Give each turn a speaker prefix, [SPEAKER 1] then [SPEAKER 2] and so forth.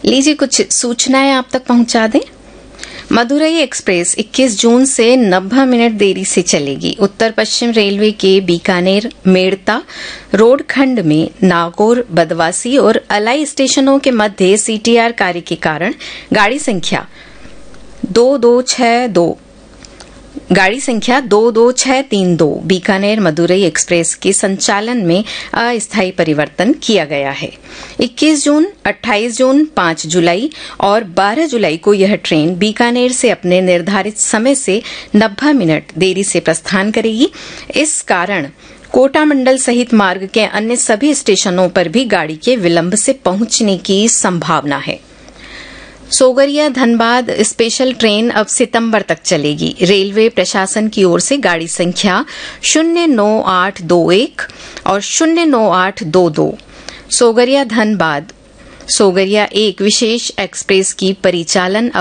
[SPEAKER 1] लीजिए कुछ सूचनाएं आप तक पहुंचा दें। मदुरई एक्सप्रेस 21 जून से 90 मिनट देरी से चलेगी। उत्तर पश्चिम रेलवे के बीकानेर मेड़ता रोड खंड में नागौर, बदवासी और अलाई स्टेशनों के मध्य सीटीआर कार्य के कारण गाड़ी संख्या 22632 बीकानेर मदुरई एक्सप्रेस के संचालन में अस्थायी परिवर्तन किया गया है। 21 जून, 28 जून, 5 जुलाई और 12 जुलाई को यह ट्रेन बीकानेर से अपने निर्धारित समय से 90 मिनट देरी से प्रस्थान करेगी। इस कारण कोटा मंडल सहित मार्ग के अन्य सभी स्टेशनों पर भी गाड़ी के विलंब से पहुंचने की संभावना है। सोगरिया धनबाद स्पेशल ट्रेन अब सितंबर तक चलेगी। रेलवे प्रशासन की ओर से गाड़ी संख्या 09821 और 09822 सोगरिया धनबाद सोगरिया एक विशेष एक्सप्रेस की परिचालन